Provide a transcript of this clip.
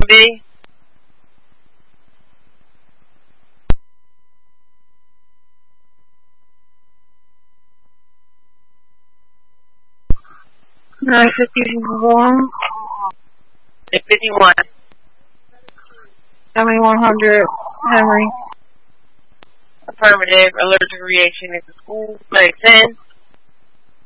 B? Nine 51. 51. 7100 Henry. Affirmative. Allergic reaction at the school. Like 10.